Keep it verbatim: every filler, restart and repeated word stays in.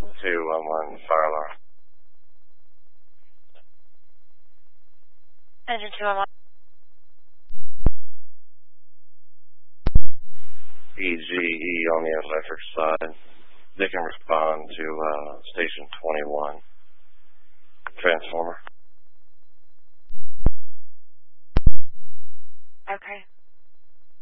two one one, fire alarm. Engine two one one. E G E on the electric side. They can respond to uh, station twenty-one. Transformer.